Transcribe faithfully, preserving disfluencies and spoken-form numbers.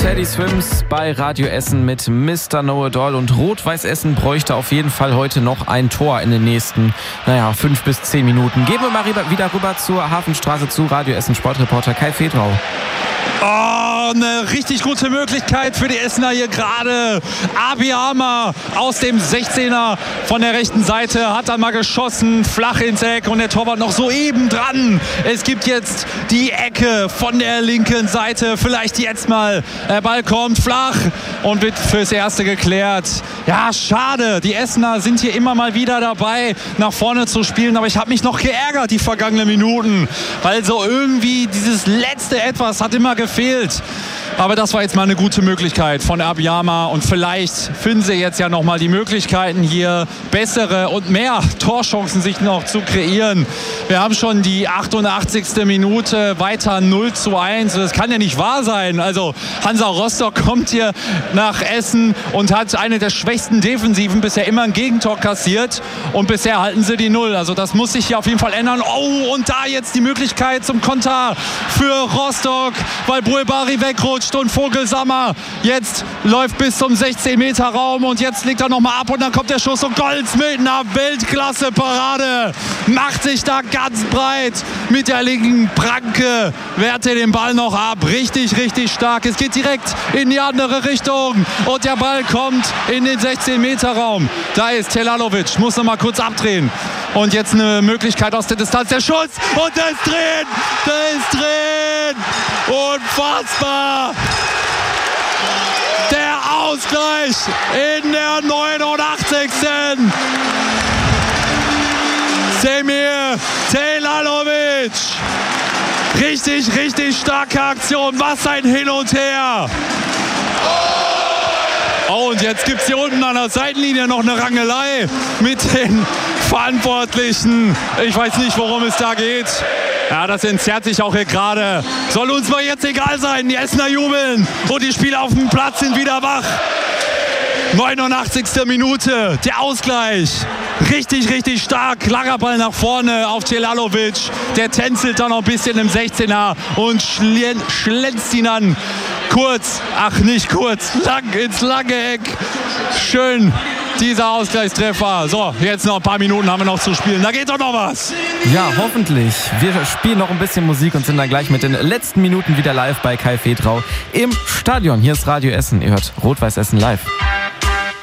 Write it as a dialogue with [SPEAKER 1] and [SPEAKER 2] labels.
[SPEAKER 1] Teddy Swims bei Radio Essen mit Mister Know-It-All. Und Rot-Weiß Essen bräuchte auf jeden Fall heute noch ein Tor in den nächsten, naja, fünf bis zehn Minuten. Gehen wir mal wieder rüber zur Hafenstraße zu Radio Essen Sportreporter Kai Fedrau.
[SPEAKER 2] Oh, eine richtig gute Möglichkeit für die Essener hier gerade. Abiyama aus dem sechzehner von der rechten Seite hat dann mal geschossen, flach ins Eck und der Torwart noch soeben dran. Es gibt jetzt die Ecke von der linken Seite. Vielleicht jetzt mal. Der Ball kommt flach und wird fürs Erste geklärt. Ja, schade. Die Essener sind hier immer mal wieder dabei, nach vorne zu spielen. Aber ich habe mich noch geärgert die vergangenen Minuten. Weil so irgendwie dieses letzte Etwas hat immer gefehlt. Aber das war jetzt mal eine gute Möglichkeit von Abiyama und vielleicht finden sie jetzt ja nochmal die Möglichkeiten, hier bessere und mehr Torchancen sich noch zu kreieren. Wir haben schon die achtundachtzigste Minute, weiter null zu eins. Das kann ja nicht wahr sein. Also Hansa Rostock kommt hier nach Essen und hat eine der schwächsten Defensiven, bisher immer ein Gegentor kassiert und bisher halten sie die Null. Also das muss sich hier auf jeden Fall ändern. Oh, und da jetzt die Möglichkeit zum Konter für Rostock, weil Bulbari wegrutscht und Vogelsammer jetzt läuft bis zum sechzehn Meter Raum und jetzt legt er nochmal ab und dann kommt der Schuss und Golz mit einer Weltklasse-Parade. Macht sich da ganz breit mit der linken Pranke, wehrt er den Ball noch ab. Richtig, richtig stark. Es geht direkt in die andere Richtung und der Ball kommt in den sechzehn Meter Raum. Da ist Telalovic, muss noch mal kurz abdrehen. Und jetzt eine Möglichkeit aus der Distanz. Der Schuss und der ist drin! Der ist drin! Unfassbar! Der Ausgleich in der neunundachtzigsten Semir Telalovic. Richtig, richtig starke Aktion. Was ein Hin und Her. Oh, und jetzt gibt es hier unten an der Seitenlinie noch eine Rangelei mit den Verantwortlichen. Ich weiß nicht, worum es da geht. Ja, das entzerrt sich auch hier gerade. Soll uns mal jetzt egal sein. Die Essener jubeln und die Spieler auf dem Platz sind wieder wach. neunundachtzigste Minute, der Ausgleich. Richtig, richtig stark. Langer Ball nach vorne auf Telalovic. Der tänzelt dann noch ein bisschen im sechzehner und schlänzt ihn an. Kurz, ach nicht kurz, lang ins lange Eck. Schön, dieser Ausgleichstreffer. So, jetzt noch ein paar Minuten haben wir noch zu spielen. Da geht doch noch was.
[SPEAKER 1] Ja, hoffentlich. Wir spielen noch ein bisschen Musik und sind dann gleich mit den letzten Minuten wieder live bei Kai Fedrau im Stadion. Hier ist Radio Essen. Ihr hört Rot-Weiß Essen live.